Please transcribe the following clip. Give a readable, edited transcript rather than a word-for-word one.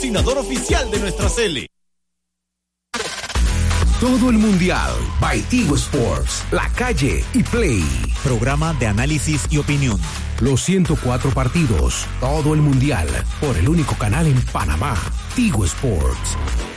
patrocinador oficial de nuestra Sele. Todo el Mundial by Tigo Sports, La Calle y Play. Programa de análisis y opinión. Los 104 partidos, todo el Mundial, por el único canal en Panamá, Tigo Sports.